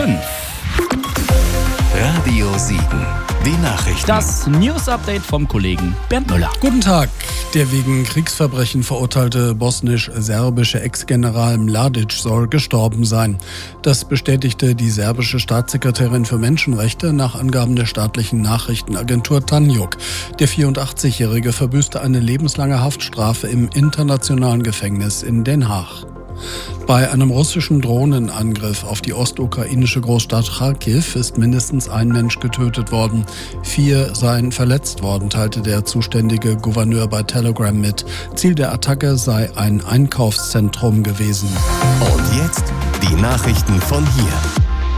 5. Radio Siegen. Die Nachrichten. Das News-Update vom Kollegen Bernd Müller. Guten Tag. Der wegen Kriegsverbrechen verurteilte bosnisch-serbische Ex-General Mladic soll gestorben sein. Das bestätigte die serbische Staatssekretärin für Menschenrechte nach Angaben der staatlichen Nachrichtenagentur Tanjug. Der 84-Jährige verbüßte eine lebenslange Haftstrafe im internationalen Gefängnis in Den Haag. Bei einem russischen Drohnenangriff auf die ostukrainische Großstadt Charkiw ist mindestens ein Mensch getötet worden. 4 seien verletzt worden, teilte der zuständige Gouverneur bei Telegram mit. Ziel der Attacke sei ein Einkaufszentrum gewesen. Und jetzt die Nachrichten von hier.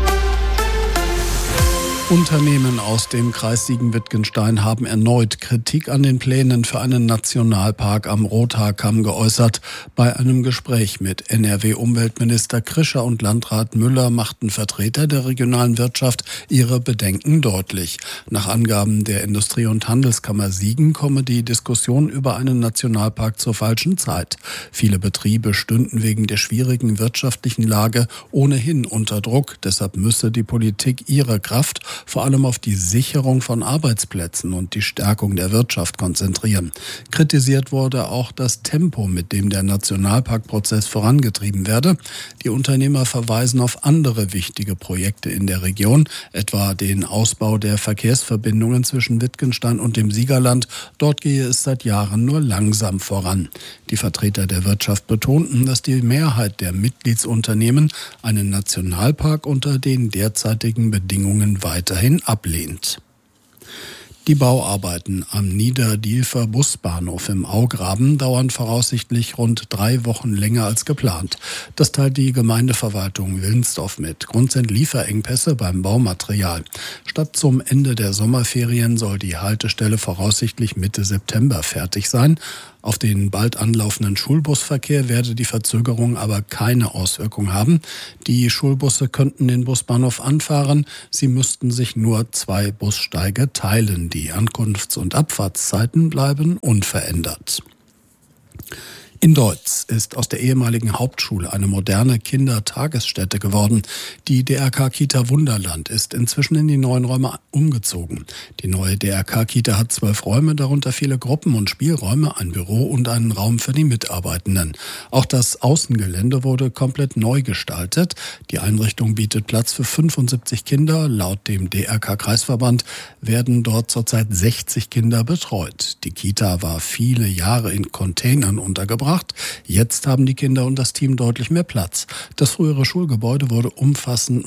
Unternehmen aus dem Kreis Siegen-Wittgenstein haben erneut Kritik an den Plänen für einen Nationalpark am Rothaarkamm geäußert. Bei einem Gespräch mit NRW-Umweltminister Krischer und Landrat Müller machten Vertreter der regionalen Wirtschaft ihre Bedenken deutlich. Nach Angaben der Industrie- und Handelskammer Siegen komme die Diskussion über einen Nationalpark zur falschen Zeit. Viele Betriebe stünden wegen der schwierigen wirtschaftlichen Lage ohnehin unter Druck. Deshalb müsse die Politik ihre Kraft vor allem auf die Sicherung von Arbeitsplätzen und die Stärkung der Wirtschaft konzentrieren. Kritisiert wurde auch das Tempo, mit dem der Nationalparkprozess vorangetrieben werde. Die Unternehmer verweisen auf andere wichtige Projekte in der Region, etwa den Ausbau der Verkehrsverbindungen zwischen Wittgenstein und dem Siegerland. Dort gehe es seit Jahren nur langsam voran. Die Vertreter der Wirtschaft betonten, dass die Mehrheit der Mitgliedsunternehmen einen Nationalpark unter den derzeitigen Bedingungen weiterhin ablehnt. Die Bauarbeiten am Niederdielfer Busbahnhof im Augraben dauern voraussichtlich rund 3 Wochen länger als geplant. Das teilt die Gemeindeverwaltung Wilnsdorf mit. Grund sind Lieferengpässe beim Baumaterial. Statt zum Ende der Sommerferien soll die Haltestelle voraussichtlich Mitte September fertig sein. Auf den bald anlaufenden Schulbusverkehr werde die Verzögerung aber keine Auswirkung haben. Die Schulbusse könnten den Busbahnhof anfahren. Sie müssten sich nur 2 Bussteige teilen. Die Ankunfts- und Abfahrtszeiten bleiben unverändert. In Deutz ist aus der ehemaligen Hauptschule eine moderne Kindertagesstätte geworden. Die DRK-Kita Wunderland ist inzwischen in die neuen Räume umgezogen. Die neue DRK-Kita hat 12 Räume, darunter viele Gruppen- und Spielräume, ein Büro und einen Raum für die Mitarbeitenden. Auch das Außengelände wurde komplett neu gestaltet. Die Einrichtung bietet Platz für 75 Kinder. Laut dem DRK-Kreisverband werden dort zurzeit 60 Kinder betreut. Die Kita war viele Jahre in Containern untergebracht. Jetzt haben die Kinder und das Team deutlich mehr Platz. Das frühere Schulgebäude wurde umfassend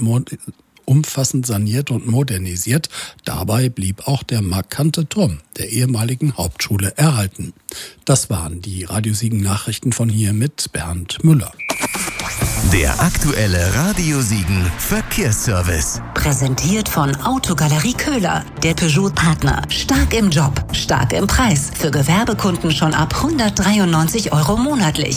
saniert und modernisiert. Dabei blieb auch der markante Turm der ehemaligen Hauptschule erhalten. Das waren die Radio Siegen Nachrichten von hier mit Bernd Müller. Der aktuelle Radio Siegen Verkehrsservice. Präsentiert von Autogalerie Köhler, der Peugeot-Partner. Stark im Job, stark im Preis. Für Gewerbekunden schon ab 193 € monatlich.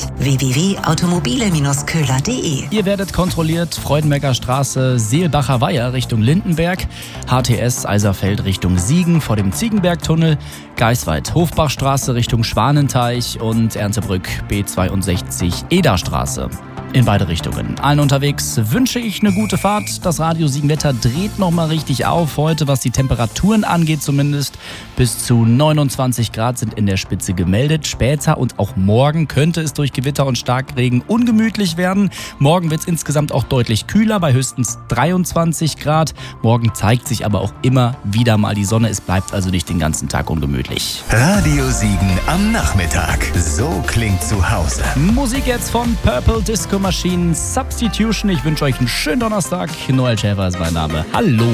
www.automobile-köhler.de. Ihr werdet kontrolliert Freudenberger Straße, Seelbacher Weiher Richtung Lindenberg, HTS Eiserfeld Richtung Siegen vor dem Ziegenbergtunnel, Geisweit Hofbachstraße Richtung Schwanenteich und Erntebrück B62 Ederstraße. In beide Richtungen. Allen unterwegs wünsche ich eine gute Fahrt. Das Radio Siegen Wetter dreht nochmal richtig auf. Heute, was die Temperaturen angeht zumindest, bis zu 29 Grad sind in der Spitze gemeldet. Später und auch morgen könnte es durch Gewitter und Starkregen ungemütlich werden. Morgen wird es insgesamt auch deutlich kühler, bei höchstens 23 Grad. Morgen zeigt sich aber auch immer wieder mal die Sonne. Es bleibt also nicht den ganzen Tag ungemütlich. Radio Siegen am Nachmittag. So klingt zu Hause. Musik jetzt von Purple Disco Machine Substitution. Ich wünsche euch einen schönen Donnerstag. Noel Schäfer ist mein Name. Hallo.